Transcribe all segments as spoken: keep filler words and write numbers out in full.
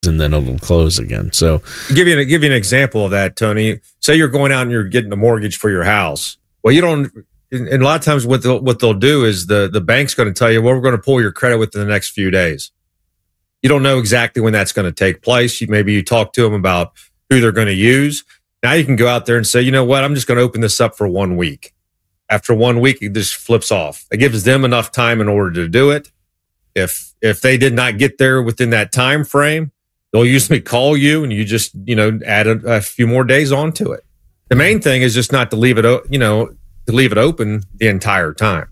and then it'll close again. So give you, give you an example of that, Tony. Say you're going out and you're getting a mortgage for your house. Well, you don't, and a lot of times what they'll, what they'll do is the, the bank's going to tell you, well, we're going to pull your credit within the next few days. You don't know exactly when that's going to take place. You, maybe you talk to them about who they're going to use. Now you can go out there and say, you know what, I'm just going to open this up for one week. After one week, it just flips off. It gives them enough time in order to do it. If if they did not get there within that time frame, they'll usually call you and you just, you know, add a, a few more days onto it. The main thing is just not to leave it, you know, to leave it open the entire time.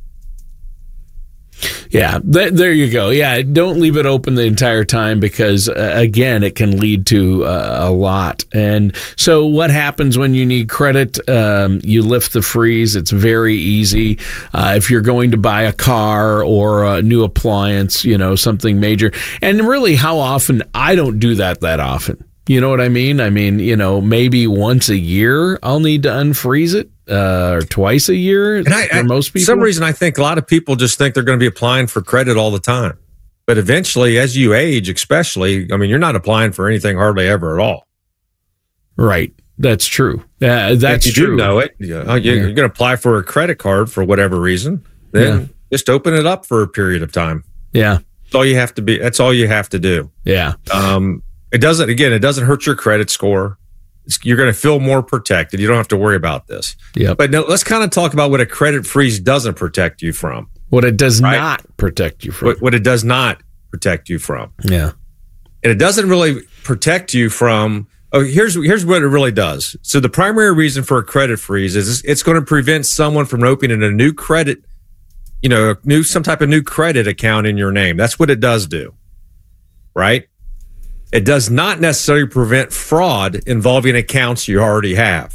Yeah, th- there you go. Yeah, don't leave it open the entire time because, uh, again, it can lead to uh, a lot. And so what happens when you need credit? Um, you lift the freeze. It's very easy. Uh, if you're going to buy a car or a new appliance, you know, something major. And really, how often? I don't do that that often. You know what I mean? I mean, you know, maybe once a year I'll need to unfreeze it. Uh, or twice a year and I, for most people. For some reason, I think a lot of people just think they're going to be applying for credit all the time. But eventually, as you age, especially, I mean, you're not applying for anything hardly ever at all. Right. That's true. Uh, that's if you true. do know it. You know, you're, yeah. you're going to apply for a credit card for whatever reason. Then yeah. just open it up for a period of time. Yeah. That's all you have to be. That's all you have to do. Yeah. Um, it doesn't, again, it doesn't hurt your credit score. You're going to feel more protected. You don't have to worry about this. Yeah. But now let's kind of talk about what a credit freeze doesn't protect you from. What it does right? not protect you from. What, what it does not protect you from. Yeah. And it doesn't really protect you from. Oh, here's here's what it really does. So the primary reason for a credit freeze is it's going to prevent someone from opening a new credit, you know, new some type of new credit account in your name. That's what it does do. Right? It does not necessarily prevent fraud involving accounts you already have.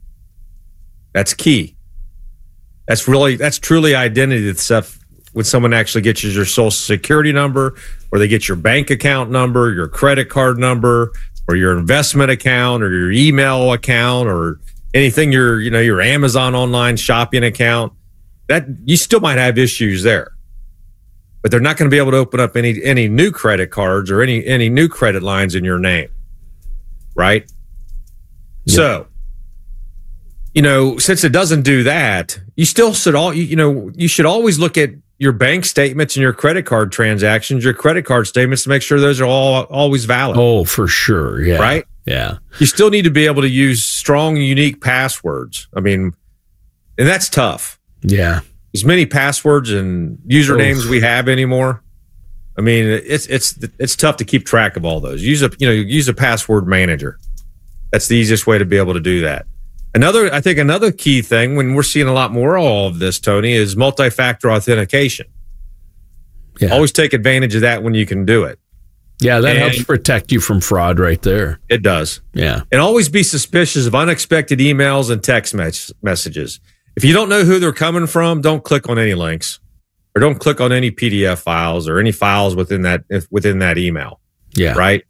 That's key. That's really, that's truly identity stuff when someone actually gets your social security number or they get your bank account number, your credit card number, or your investment account or your email account or anything, your, you know, your Amazon online shopping account. That you still might have issues there. But they're not going to be able to open up any any new credit cards or any any new credit lines in your name, right? Yeah. So, you know, since it doesn't do that, you still should all you, you know you should always look at your bank statements and your credit card transactions, your credit card statements to make sure those are all always valid. Oh, for sure, yeah, right, yeah. You still need to be able to use strong, unique passwords. I mean, and that's tough. Yeah. As many passwords and usernames Oof. we have anymore. I mean, it's it's it's tough to keep track of all those. Use a you know use a password manager. That's the easiest way to be able to do that. Another, I think, another key thing when we're seeing a lot more of all of this, Tony, is multi-factor authentication. Yeah. Always take advantage of that when you can do it. Yeah, that and helps protect you from fraud right there. It does. Yeah, and always be suspicious of unexpected emails and text mes- messages. If you don't know who they're coming from, don't click on any links or don't click on any P D F files or any files within that within that email. Yeah. Right.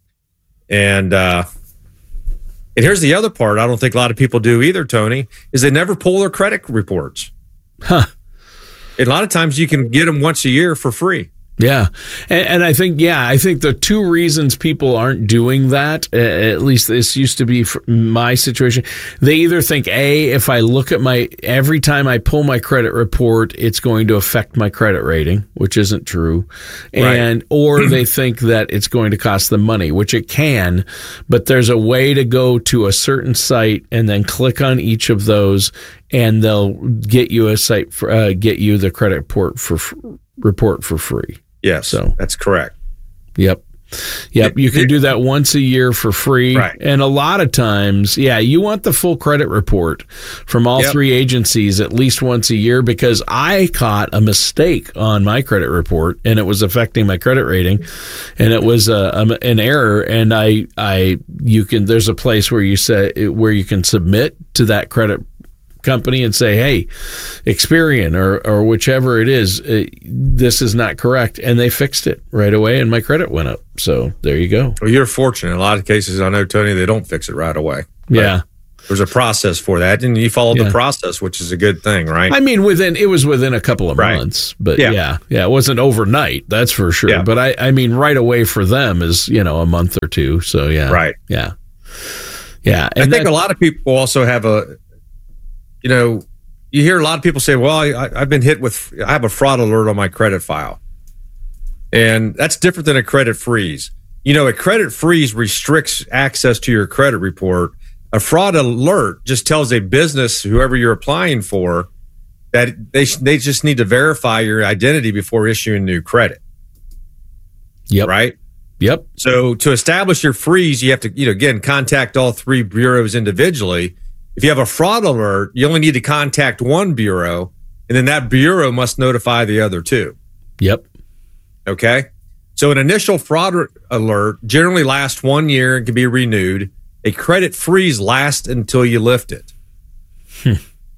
And uh, and here's the other part I don't think a lot of people do either, Tony, is they never pull their credit reports. Huh. And a lot of times you can get them once a year for free. Yeah. And, and I think, yeah, I think the two reasons people aren't doing that, uh, at least this used to be my situation, they either think, A, if I look at my, every time I pull my credit report, it's going to affect my credit rating, which isn't true. And, right. or they think that it's going to cost them money, which it can, but there's a way to go to a certain site and then click on each of those and they'll get you a site, for, uh, get you the credit report for, report for free. Yes, so that's correct. Yep. Yep. You can do that once a year for free. Right. And a lot of times, yeah, you want the full credit report from all yep. three agencies at least once a year because I caught a mistake on my credit report and it was affecting my credit rating and it was a, a, an error. And I, I, you can, there's a place where you say, where you can submit to that credit company and say, hey, Experian or or whichever it is, uh, this is not correct. And they fixed it right away and my credit went up. So there you go. Well, you're fortunate. In a lot of cases, I know, Tony, they don't fix it right away. Yeah. There's a process for that, and you followed Yeah. the process, which is a good thing, right? I mean, within it was within a couple of Right. months, but yeah. Yeah. yeah, it wasn't overnight. That's for sure. Yeah. But I, I mean, right away for them is you know a month or two. So yeah, Right. yeah, yeah. I And think that- a lot of people also have a, you know, you hear a lot of people say, well, I, I've been hit with, I have a fraud alert on my credit file. And that's different than a credit freeze. You know, a credit freeze restricts access to your credit report. A fraud alert just tells a business, whoever you're applying for, that they, they just need to verify your identity before issuing new credit. Yep. Right? Yep. So to establish your freeze, you have to, you know, again, contact all three bureaus individually. If you have a fraud alert, you only need to contact one bureau, and then that bureau must notify the other two. Yep. Okay. So an initial fraud alert generally lasts one year and can be renewed. A credit freeze lasts until you lift it. Hmm.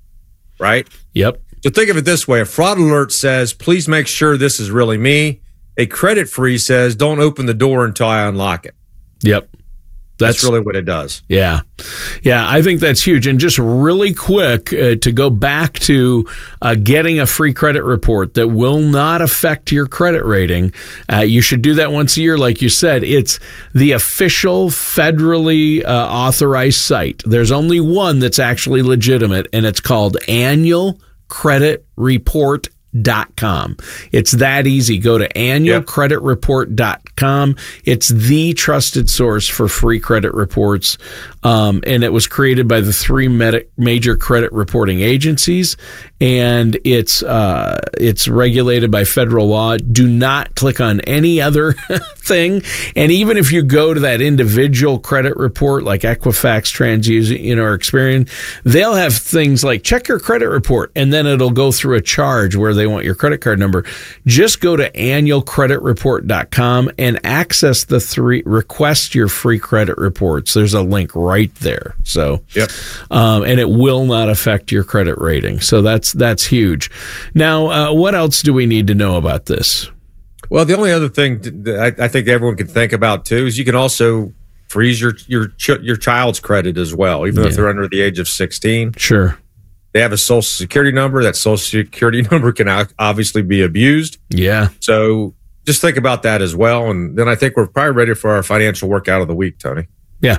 Right? Yep. So think of it this way. A fraud alert says, please make sure this is really me. A credit freeze says, don't open the door until I unlock it. Yep. That's, That's really what it does. Yeah. Yeah, I think that's huge. And just really quick uh, to go back to uh, getting a free credit report that will not affect your credit rating. Uh, you should do that once a year, like you said. It's the official federally uh, authorized site. There's only one that's actually legitimate, and it's called annual credit report dot com. It's that easy. Go to annual credit report dot com. It's the trusted source for free credit reports. Um, and it was created by the three med- major credit reporting agencies, and it's uh, it's regulated by federal law. Do not click on any other thing. And even if you go to that individual credit report like Equifax, TransUnion, or Experian, they'll have things like check your credit report, and then it'll go through a charge where they want your credit card number. Just go to annual credit report dot com and access the three, request your free credit reports. There's a link right there. So, Yep. um, and it will not affect your credit rating. So that's, that's huge. Now, uh, what else do we need to know about this? Well, the only other thing that I, I think everyone can think about too is you can also freeze your your ch- your child's credit as well, even Yeah. if they're under the age of sixteen. Sure. They have a social security number. That social security number can o- obviously be abused. Yeah. So just think about that as well. And then I think we're probably ready for our financial workout of the week, Tony. Yeah.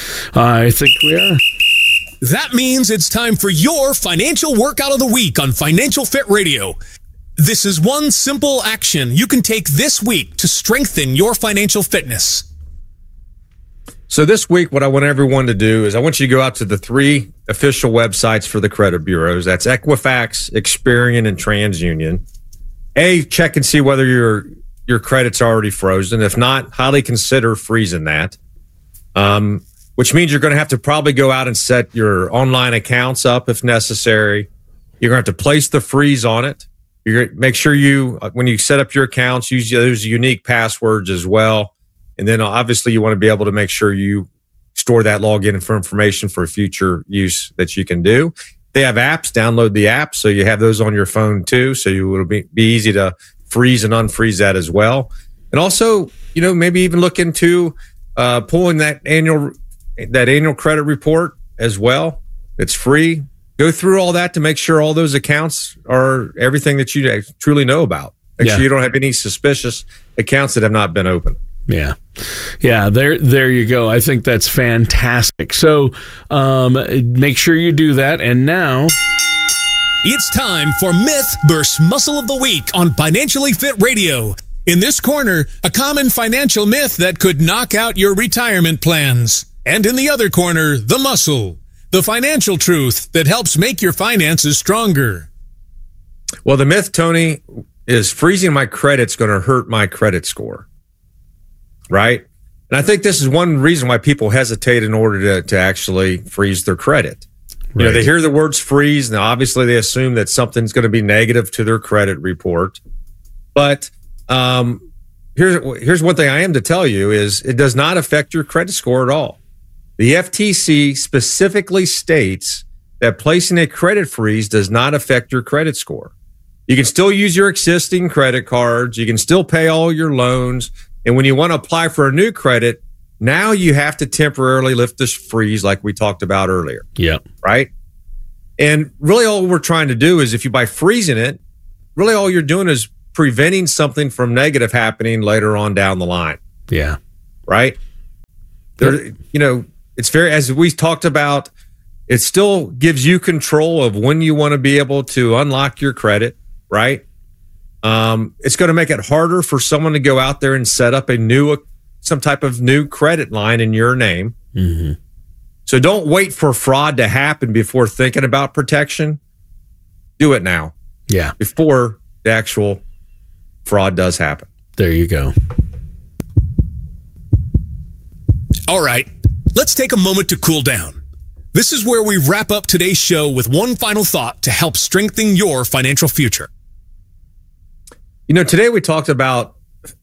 I think we are. That means it's time for your financial workout of the week on Financial Fit Radio. This is one simple action you can take this week to strengthen your financial fitness. So this week, what I want everyone to do is I want you to go out to the three official websites for the credit bureaus. That's Equifax, Experian, and TransUnion. A, check and see whether your your credit's already frozen. If not, highly consider freezing that. Um, which means you're going to have to probably go out and set your online accounts up if necessary. You're going to have to place the freeze on it. You're going to make sure you, when you set up your accounts, use those unique passwords as well. And then obviously you want to be able to make sure you store that login for information for future use that you can do. They have apps, download the app. So you have those on your phone too. So you will be, be easy to freeze and unfreeze that as well. And also, you know, maybe even look into uh, pulling that annual, that annual credit report as well. It's free. Go through all that to make sure all those accounts are everything that you truly know about. Make Yeah. sure you don't have any suspicious accounts that have not been opened. Yeah. Yeah. There, there you go. I think that's fantastic. So, um, make sure you do that. And now It's time for Myth versus Muscle of the Week on Financially Fit Radio. In this corner, a common financial myth that could knock out your retirement plans. And in the other corner, the muscle, the financial truth that helps make your finances stronger. Well, the myth, Tony, is freezing my credit's going to hurt my credit score. Right? And I think this is one reason why people hesitate in order to, to actually freeze their credit. You know, Right. they hear the words freeze. Now, obviously, they assume that something's going to be negative to their credit report. But um, here's, here's one thing I am to tell you is it does not affect your credit score at all. The F T C specifically states that placing a credit freeze does not affect your credit score. You can still use your existing credit cards. You can still pay all your loans. And when you want to apply for a new credit, Now you have to temporarily lift this freeze like we talked about earlier. Yeah. Right? And really all we're trying to do is if you by freezing it, really all you're doing is preventing something from negative happening later on down the line. Yeah. Right? There, you know, it's very, as we talked about, it still gives you control of when you want to be able to unlock your credit, right? Um, it's going to make it harder for someone to go out there and set up a new, some type of new credit line in your name. Mm-hmm. So don't wait for fraud to happen before thinking about protection. Do it now. Yeah. Before the actual fraud does happen. There you go. All right, let's take a moment to cool down. This is where we wrap up today's show with one final thought to help strengthen your financial future. You know, today we talked about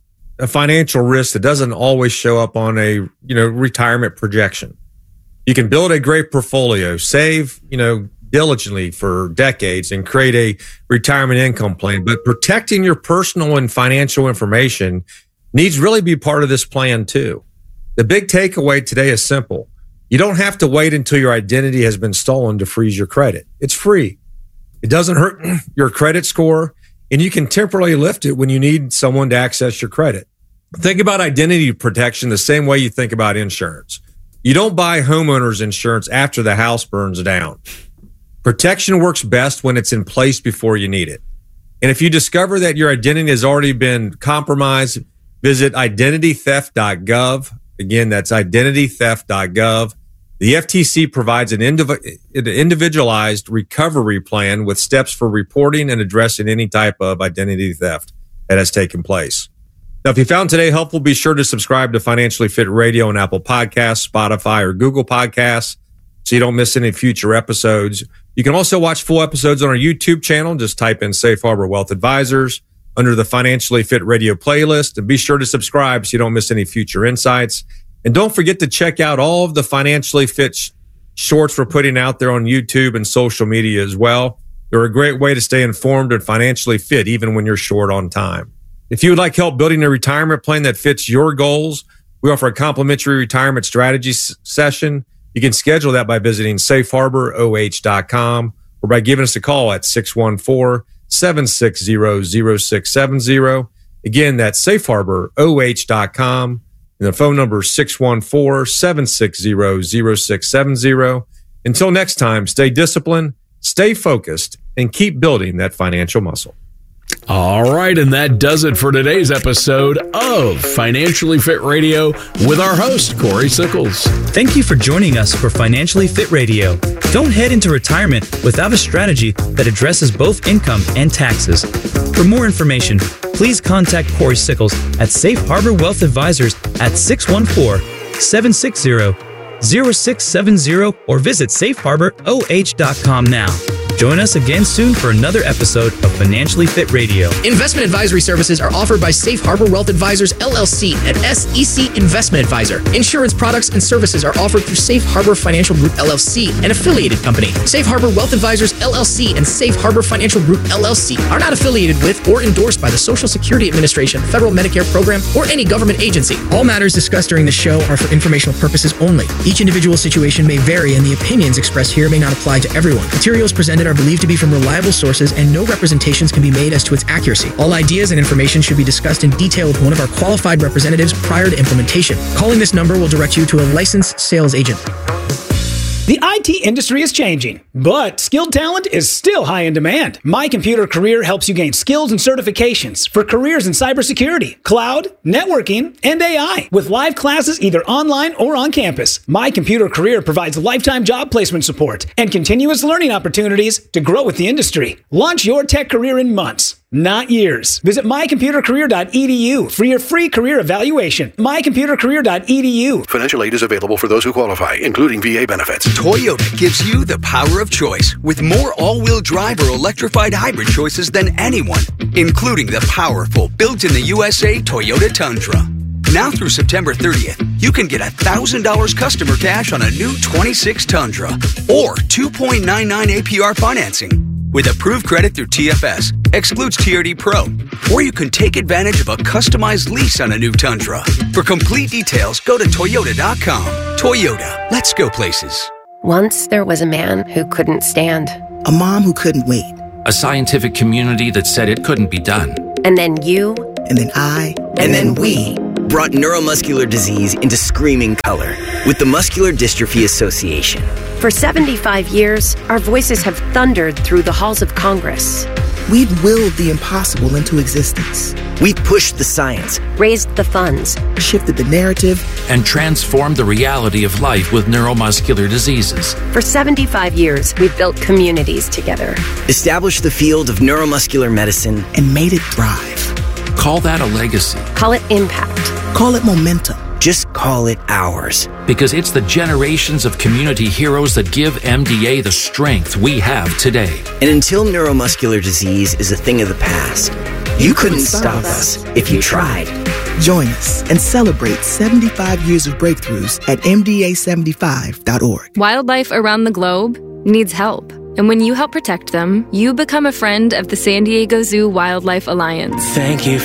a financial risk that doesn't always show up on a, you know, retirement projection. You can build a great portfolio, save, you know, diligently for decades and create a retirement income plan, but protecting your personal and financial information needs really be part of this plan too. The big takeaway today is simple. You don't have to wait until your identity has been stolen to freeze your credit. It's free. It doesn't hurt your credit score, and you can temporarily lift it when you need someone to access your credit. Think about identity protection the same way you think about insurance. You don't buy homeowners insurance after the house burns down. Protection works best when it's in place before you need it. And if you discover that your identity has already been compromised, visit identity theft dot gov. Again, that's identity theft dot gov. The F T C provides an indiv- an individualized recovery plan with steps for reporting and addressing any type of identity theft that has taken place. Now, if you found today helpful, be sure to subscribe to Financially Fit Radio on Apple Podcasts, Spotify, or Google Podcasts so you don't miss any future episodes. You can also watch full episodes on our YouTube channel. Just type in Safe Harbor Wealth Advisors under the Financially Fit Radio playlist, and be sure to subscribe so you don't miss any future insights. And don't forget to check out all of the Financially Fit sh- shorts we're putting out there on YouTube and social media as well. They're a great way to stay informed and financially fit even when you're short on time. If you would like help building a retirement plan that fits your goals, we offer a complimentary retirement strategy s- session. You can schedule that by visiting safe harbor o h dot com or by giving us a call at six one four, seven six zero, zero six seven zero. Again, that's safe harbor o h dot com. And the phone number is six one four, seven six zero, zero six seven zero. Until next time, stay disciplined, stay focused, and keep building that financial muscle. All right, and that does it for today's episode of Financially Fit Radio with our host, Corey Sickles. Thank you for joining us for Financially Fit Radio. Don't head into retirement without a strategy that addresses both income and taxes. For more information, please contact Corey Sickles at Safe Harbor Wealth Advisors at six one four, seven six zero, zero six seven zero or visit safe harbor o h dot com now. Join us again soon for another episode of Financially Fit Radio. Investment advisory services are offered by Safe Harbor Wealth Advisors, L L C, and S E C Investment Advisor. Insurance products and services are offered through Safe Harbor Financial Group, L L C, an affiliated company. Safe Harbor Wealth Advisors, L L C, and Safe Harbor Financial Group, L L C, are not affiliated with or endorsed by the Social Security Administration, Federal Medicare Program, or any government agency. All matters discussed during the show are for informational purposes only. Each individual situation may vary, and the opinions expressed here may not apply to everyone. Materials presented are believed to be from reliable sources, and no representations can be made as to its accuracy. All ideas and information should be discussed in detail with one of our qualified representatives prior to implementation. Calling this number will direct you to a licensed sales agent. The I T industry is changing, but skilled talent is still high in demand. My Computer Career helps you gain skills and certifications for careers in cybersecurity, cloud, networking, and A I. With live classes either online or on campus, My Computer Career provides lifetime job placement support and continuous learning opportunities to grow with the industry. Launch your tech career in months, not years. Visit my computer career dot e d u for your free career evaluation. my computer career dot e d u. Financial aid is available for those who qualify, including V A benefits. Toyota gives you the power of choice with more all-wheel drive or electrified hybrid choices than anyone, including the powerful built-in-the-U S A Toyota Tundra. Now through September thirtieth, you can get one thousand dollars customer cash on a new twenty-six Tundra or two point nine nine A P R financing. With approved credit through T F S, excludes T R D Pro. Or you can take advantage of a customized lease on a new Tundra. For complete details, go to Toyota dot com. Toyota, let's go places. Once there was a man who couldn't stand. A mom who couldn't wait. A scientific community that said it couldn't be done. And then you. And then I. And, and then, then we. Brought neuromuscular disease into screaming color with the Muscular Dystrophy Association. For seventy-five years, our voices have thundered through the halls of Congress. We've willed the impossible into existence. We've pushed the science, raised the funds, shifted the narrative, and transformed the reality of life with neuromuscular diseases. For seventy-five years, we've built communities together, established the field of neuromuscular medicine, and made it thrive. Call that a legacy. Call it impact. Call it momentum. Just call it ours. Because it's the generations of community heroes that give M D A the strength we have today. And until neuromuscular disease is a thing of the past, you, you couldn't, couldn't stop us if you tried. Join us and celebrate seventy-five years of breakthroughs at M D A seventy-five dot org. Wildlife around the globe needs help. And when you help protect them, you become a friend of the San Diego Zoo Wildlife Alliance. Thank you